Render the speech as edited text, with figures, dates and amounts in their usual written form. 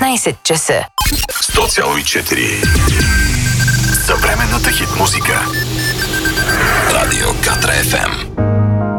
19 часа. 100,4 Съвременната хит музика. Радио Катра FM.